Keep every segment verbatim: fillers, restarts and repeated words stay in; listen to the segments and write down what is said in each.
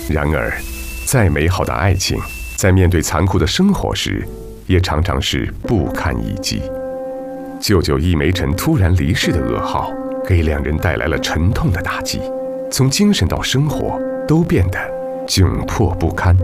然而，再美好的爱情，在面对残酷的生活时，也常常是不堪一击。舅舅易梅尘突然离世的噩耗，给两人带来了沉痛的打击，从精神到生活都变得窘迫不堪。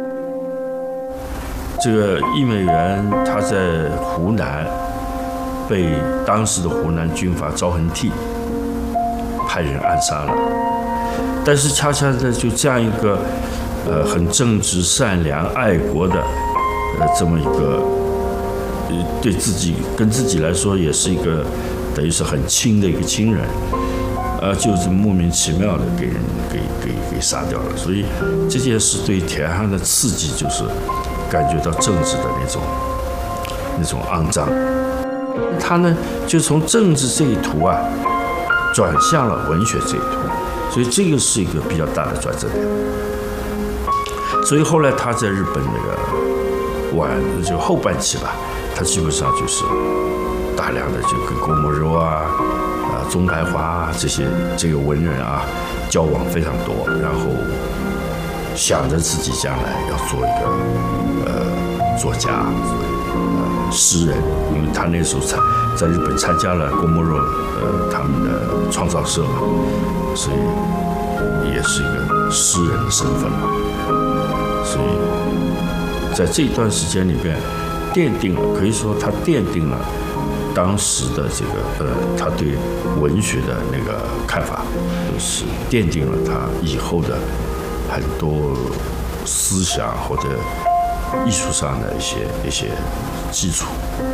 这个易美元他在湖南被当时的湖南军阀赵恒惕派人暗杀了，但是恰恰的就这样一个呃很正直善良爱国的呃这么一个呃对自己跟自己来说也是一个等于是很亲的一个亲人，呃就是莫名其妙的给人给给给杀掉了。所以这件事对田汉的刺激就是感觉到政治的那种那种肮脏，他呢就从政治这一途啊转向了文学这一途，所以这个是一个比较大的转折点。所以后来他在日本那个晚就后半期吧，他基本上就是大量的就跟郭沫若啊、啊宗台华啊这些这个文人啊交往非常多，然后想着自己将来要做一个呃作家、呃诗人，因为他那时候参在日本参加了郭沫若呃他们的创造社嘛，所以也是一个诗人的身份嘛。所以在这一段时间里边，奠定了可以说他奠定了当时的这个呃他对文学的那个看法，就是奠定了他以后的很多思想或者艺术上的一些一些基础。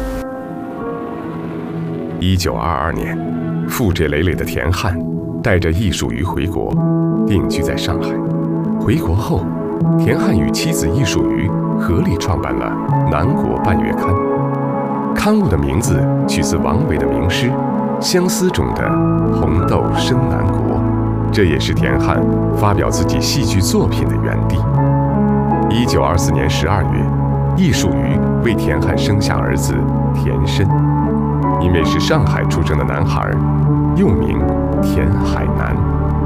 一九二二年，负债累累的田汉带着易树瑜回国，定居在上海。回国后，田汉与妻子易树瑜合力创办了《南国半月刊》，刊物的名字取自王维的名诗《相思》中的“红豆生南国”，这也是田汉发表自己戏剧作品的原地。一九二四年十二月，易树瑜为田汉生下儿子田申，因为是上海出生的男孩，又名田海南。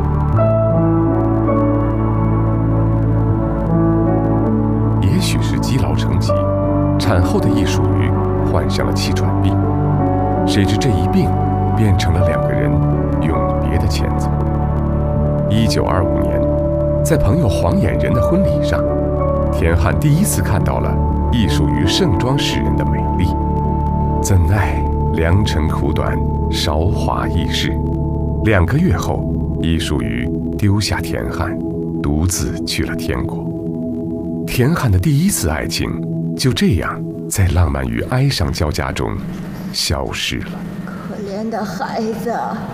也许是积劳成疾，产后的易树瑜患上了气喘病，谁知这一病变成了两个人永别的前奏。一九二五年，在朋友黄衍仁的婚礼上，田汉第一次看到了易树瑜盛装示人的美丽。怎奈良辰苦短，韶华易逝。两个月后，易树瑜丢下田汉，独自去了天国。田汉的第一次爱情就这样在浪漫与哀伤交加中消失了。 可怜的孩子，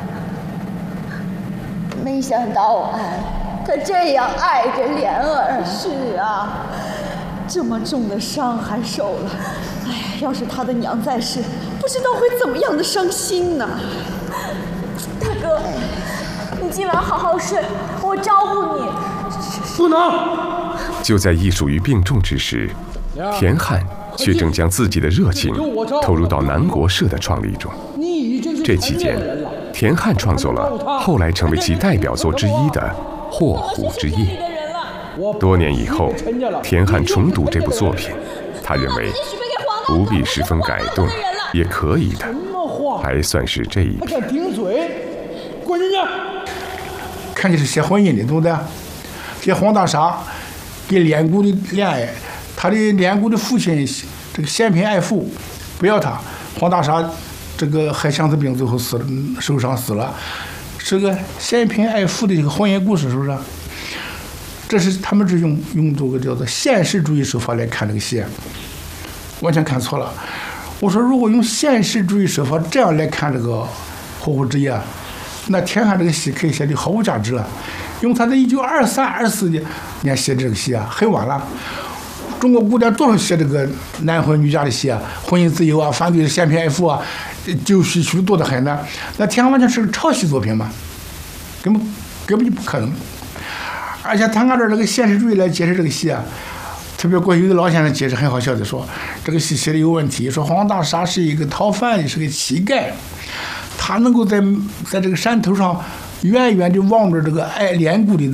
没想到啊，他这样爱着莲儿。 是啊，这么重的伤还受了。哎呀，要是他的娘在世，不知道会怎么样的伤心呢。 大哥，你今晚好好睡，我招呼你。 不能。 就在易树瑜病重之时，田汉却正将自己的热情投入到南国社的创立中。这期间，田汉创作了后来成为其代表作之一的《霍虎之夜》。多年以后，田汉重读这部作品，他认为不必十分改动也可以的，还算是这一篇。 顶嘴，滚进去！看你是写婚姻的，对不对？写黄大傻跟连姑的恋爱，他的连姑的父亲这个嫌贫爱富，不要他。黄大傻这个害相思病，最后死了，受伤死了，是个嫌贫爱富的这个婚姻故事，是不是？这是他们是用用这个叫做现实主义手法来看这个戏，完全看错了。我说，如果用现实主义手法这样来看这个《霍虎之夜》，那田汉这个戏可以写的毫无价值了。用他在一九二三、二四年写这个戏啊，很晚了。中国古典多少写这个男婚女嫁的戏啊，婚姻自由啊，反对嫌贫爱富啊，就虚虚多得很呢。那田汉完全是个抄袭作品嘛，根本根本就不可能。而且他按照这个现实主义来解释这个戏啊，特别过去有的老先生解释很好笑的说，这个戏写的有问题，说黄大傻是一个逃犯，也是个乞丐，他能够在在这个山头上远远地望着这个爱连姑的